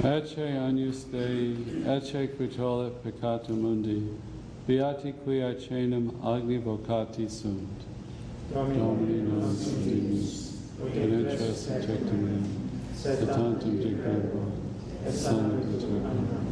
Ecce agnus Dei, ecce qui tollet peccatum mundi, beati qui aecenum agni vocati sunt. Domini nos Dominus, penetra subjectum meum, et tantum dignum, et sanum